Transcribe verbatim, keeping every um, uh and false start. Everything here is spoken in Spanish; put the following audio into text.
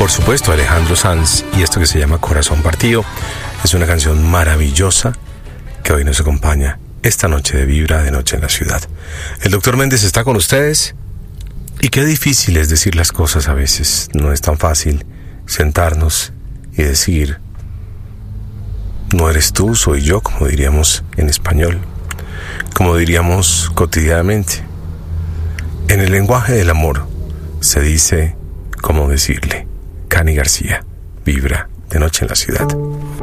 Por supuesto, Alejandro Sanz, y esto que se llama Corazón Partido es una canción maravillosa que hoy nos acompaña esta noche de Vibra de Noche en la Ciudad. El doctor Méndez está con ustedes, y qué difícil es decir las cosas a veces. No es tan fácil sentarnos y decir: no eres tú, soy yo, como diríamos en español, como diríamos cotidianamente. En el lenguaje del amor se dice cómo decirle. Cani García, Vibra de Noche en la Ciudad.